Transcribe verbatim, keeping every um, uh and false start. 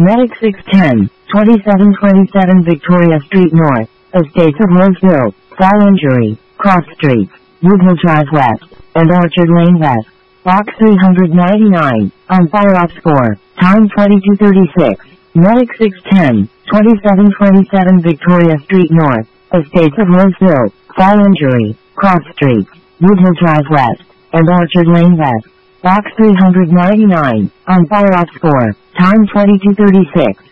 Medic six ten, twenty-seven twenty-seven Victoria Street North, Estates of Roseville, Fall Injury, Cross Streets, Woodhill Drive West, and Orchard Lane West. Box three ninety-nine, on Fire Ops four, time twenty-two thirty-six. Medic six ten, twenty-seven twenty-seven Victoria Street North, Estates of Roseville, Fall Injury, Cross Streets, Woodhill Drive West, and Orchard Lane West. Box three ninety-nine, on Fire Ops four, time twenty-two thirty-six.